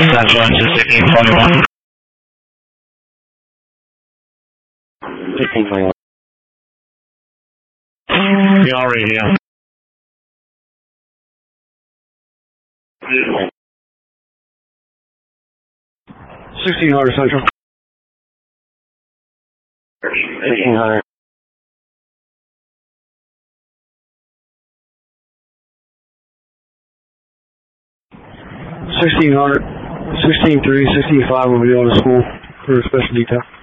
Central into 1621. 1621. Y'all radio. 1600 Central. 1600. 1600, 16-3, 16-5 will be on the school for a special detail.